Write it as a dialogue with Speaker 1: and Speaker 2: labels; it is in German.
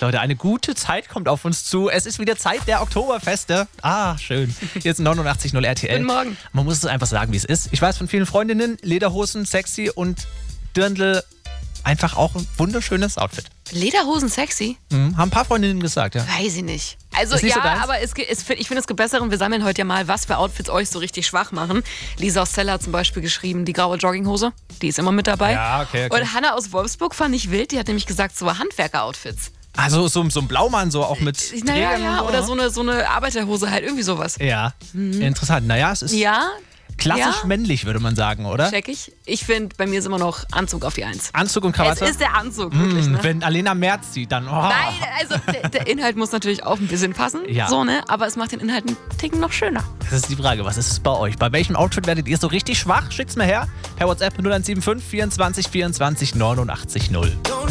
Speaker 1: Leute. Eine gute Zeit kommt auf uns zu. Es ist wieder Zeit der Oktoberfeste. Ah, schön. Jetzt 89.0 RTL.
Speaker 2: Guten Morgen.
Speaker 1: Man muss es einfach sagen, wie es ist. Ich weiß von vielen Freundinnen, Lederhosen, sexy und Dirndl, einfach auch ein wunderschönes Outfit.
Speaker 2: Lederhosen sexy?
Speaker 1: Haben ein paar Freundinnen gesagt, ja.
Speaker 2: Weiß ich nicht. Also
Speaker 1: Ist nicht so
Speaker 2: ja,
Speaker 1: deins?
Speaker 2: aber ich finde, es gibt besseren. Wir sammeln heute ja mal, was für Outfits euch so richtig schwach machen. Lisa aus Celle hat zum Beispiel geschrieben, die graue Jogginghose, die ist immer mit dabei.
Speaker 1: Ja, okay.
Speaker 2: Und Hannah aus Wolfsburg fand ich wild, die hat nämlich gesagt, so Handwerker-Outfits.
Speaker 1: Also so ein Blaumann, so auch mit
Speaker 2: Naja,
Speaker 1: Trägern
Speaker 2: ja,
Speaker 1: und
Speaker 2: oder so eine Arbeiterhose halt, irgendwie sowas.
Speaker 1: Ja, interessant. Naja, es ist
Speaker 2: Ja,
Speaker 1: klassisch männlich, würde man sagen, oder?
Speaker 2: check ich. Ich finde, bei mir ist immer noch Anzug auf die Eins.
Speaker 1: Anzug und Krawatte?
Speaker 2: Es ist der Anzug, wirklich, ne?
Speaker 1: Wenn Alena Merz sieht, dann... Oh.
Speaker 2: Nein, also der Inhalt muss natürlich auch ein bisschen passen,
Speaker 1: Ja.
Speaker 2: so, ne? Aber es macht den Inhalt einen Ticken noch schöner.
Speaker 1: Das ist die Frage, was ist es bei euch? Bei welchem Outfit werdet ihr so richtig schwach? Schickt's mir her per WhatsApp 0175 24 24 89 0.